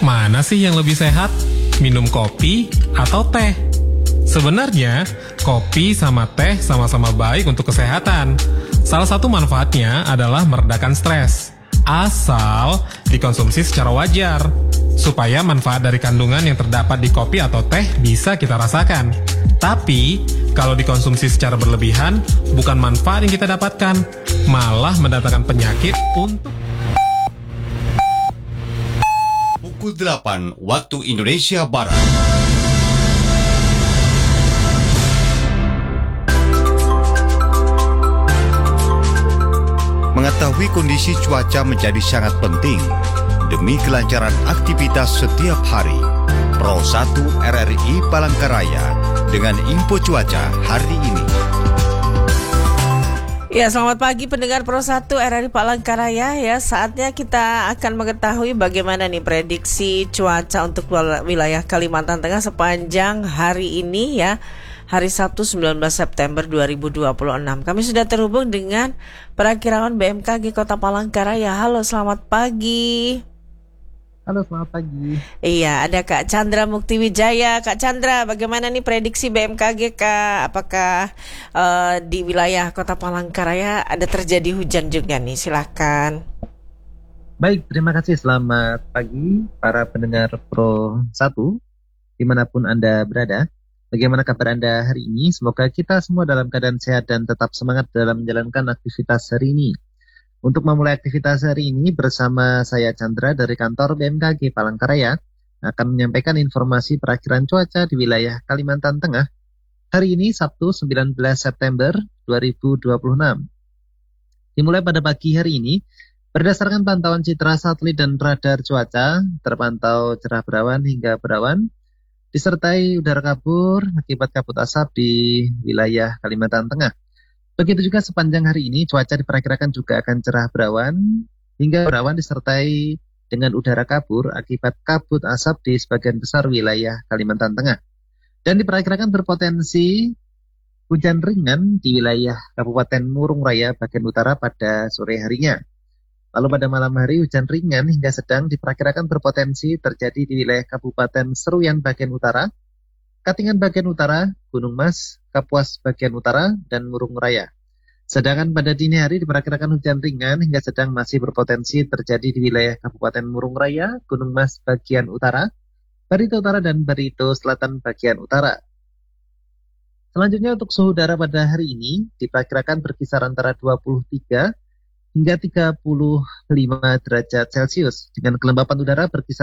Mana sih yang lebih sehat? Minum kopi atau teh? Sebenarnya, kopi sama teh sama-sama baik untuk kesehatan. Salah satu manfaatnya adalah meredakan stres, asal dikonsumsi secara wajar, supaya manfaat dari kandungan yang terdapat di kopi atau teh bisa kita rasakan. Tapi, kalau dikonsumsi secara berlebihan, bukan manfaat yang kita dapatkan, malah mendatangkan penyakit untuk... Pukul 8 waktu Indonesia Barat. Mengetahui kondisi cuaca menjadi sangat penting demi kelancaran aktivitas setiap hari. Pro 1 RRI Palangkaraya dengan info cuaca hari ini. Ya, selamat pagi pendengar Pro 1 RRI Palangkaraya. Ya, saatnya kita akan mengetahui bagaimana nih prediksi cuaca untuk wilayah Kalimantan Tengah sepanjang hari ini ya. Hari Sabtu 19 September 2026. Kami sudah terhubung dengan Perakirawan BMKG Kota Palangkaraya. Halo, selamat pagi. Halo, selamat pagi. Iya, ada Kak Chandra Muktiwijaya. Kak Chandra, bagaimana nih prediksi BMKG, Kak? Apakah di wilayah Kota Palangkaraya ada terjadi hujan juga nih? Silakan. Baik, terima kasih. Selamat pagi para pendengar Pro 1 dimanapun Anda berada. Bagaimana kabar Anda hari ini? Semoga kita semua dalam keadaan sehat dan tetap semangat dalam menjalankan aktivitas hari ini. Untuk memulai aktivitas hari ini bersama saya Chandra dari kantor BMKG Palangkaraya akan menyampaikan informasi perakhiran cuaca di wilayah Kalimantan Tengah hari ini Sabtu 19 September 2026. Dimulai pada pagi hari ini, berdasarkan pantauan citra satelit dan radar cuaca, terpantau cerah berawan hingga berawan, disertai udara kabur akibat kabut asap di wilayah Kalimantan Tengah. Begitu juga sepanjang hari ini, cuaca diperkirakan juga akan cerah berawan hingga berawan disertai dengan udara kabur akibat kabut asap di sebagian besar wilayah Kalimantan Tengah. Dan diperkirakan berpotensi hujan ringan di wilayah Kabupaten Murung Raya bagian utara pada sore harinya. Lalu pada malam hari hujan ringan hingga sedang diperkirakan berpotensi terjadi di wilayah Kabupaten Seruyan bagian utara, Katingan bagian utara, Gunung Mas, Kapuas bagian utara, dan Murung Raya. Sedangkan pada dini hari diperkirakan hujan ringan hingga sedang masih berpotensi terjadi di wilayah Kabupaten Murung Raya, Gunung Mas bagian utara, Barito Utara, dan Barito Selatan bagian utara. Selanjutnya untuk suhu udara pada hari ini diperkirakan berkisar antara 23 hingga 35 derajat Celcius dengan kelembapan udara berkisar